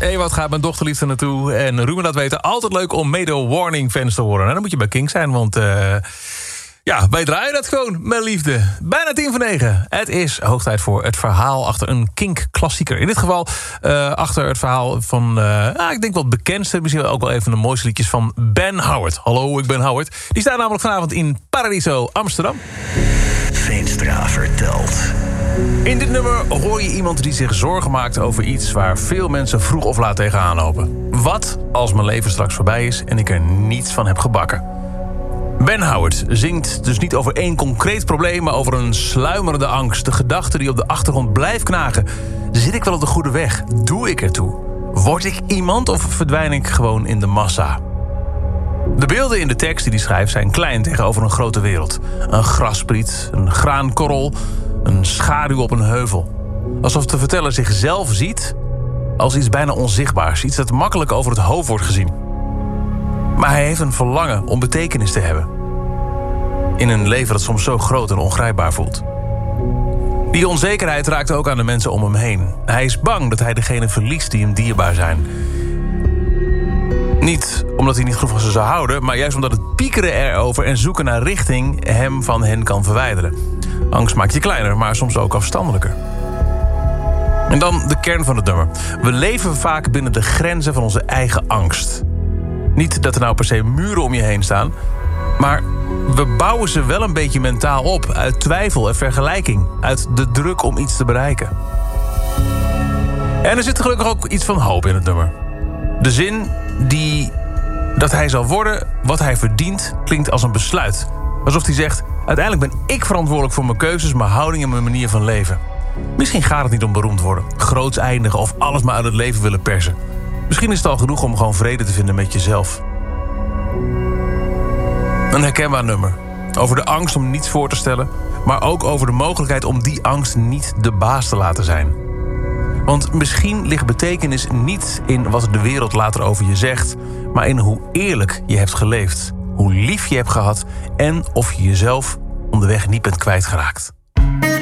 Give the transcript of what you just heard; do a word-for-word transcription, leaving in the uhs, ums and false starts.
Ewout gaat mijn dochterlief er naartoe. En Ruben laat weten, altijd leuk om Made Warning fans te horen. Nou, dan moet je bij King zijn, want... Uh, ja, wij draaien dat gewoon, mijn liefde. Bijna tien voor negen. Het is hoog tijd voor het verhaal achter een Kink-klassieker. In dit geval uh, achter het verhaal van, uh, ah, ik denk wel het bekendste... misschien ook wel een van de mooiste liedjes van Ben Howard. Hallo, ik ben Howard. Die staat namelijk vanavond in Paradiso, Amsterdam. Veenstra vertelt. In dit nummer hoor je iemand die zich zorgen maakt over iets... waar veel mensen vroeg of laat tegenaan lopen. Wat als mijn leven straks voorbij is en ik er niets van heb gebakken? Ben Howard zingt dus niet over één concreet probleem... maar over een sluimerende angst. De gedachte die op de achtergrond blijft knagen. Zit ik wel op de goede weg? Doe ik ertoe? Word ik iemand of verdwijn ik gewoon in de massa? De beelden in de tekst die hij schrijft zijn klein tegenover een grote wereld. Een grasspriet, een graankorrel, een schaduw op een heuvel. Alsof de verteller zichzelf ziet als iets bijna onzichtbaars. Iets dat makkelijk over het hoofd wordt gezien. Maar hij heeft een verlangen om betekenis te hebben. In een leven dat soms zo groot en ongrijpbaar voelt. Die onzekerheid raakt ook aan de mensen om hem heen. Hij is bang dat hij degene verliest die hem dierbaar zijn. Niet omdat hij niet genoeg van ze zou houden... maar juist omdat het piekeren erover en zoeken naar richting... hem van hen kan verwijderen. Angst maakt je kleiner, maar soms ook afstandelijker. En dan de kern van het nummer. We leven vaak binnen de grenzen van onze eigen angst. Niet dat er nou per se muren om je heen staan... maar we bouwen ze wel een beetje mentaal op... uit twijfel en vergelijking. Uit de druk om iets te bereiken. En er zit gelukkig ook iets van hoop in het nummer. De zin die dat hij zal worden wat hij verdient... klinkt als een besluit. Alsof hij zegt... uiteindelijk ben ik verantwoordelijk voor mijn keuzes... mijn houding en mijn manier van leven. Misschien gaat het niet om beroemd worden... groots eindigen of alles maar uit het leven willen persen. Misschien is het al genoeg om gewoon vrede te vinden met jezelf. Een herkenbaar nummer. Over de angst om niets voor te stellen... maar ook over de mogelijkheid om die angst niet de baas te laten zijn. Want misschien ligt betekenis niet in wat de wereld later over je zegt... maar in hoe eerlijk je hebt geleefd. Hoe lief je hebt gehad... en of je jezelf onderweg niet bent kwijtgeraakt.